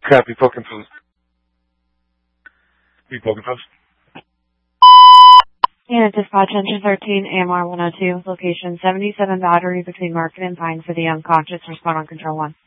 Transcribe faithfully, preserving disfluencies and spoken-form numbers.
Copy, poking post. Be poking post. And dispatch engine thirteen, A M R one oh two, location seventy-seven Battery between Market and Pine for the unconscious. Respond on control one.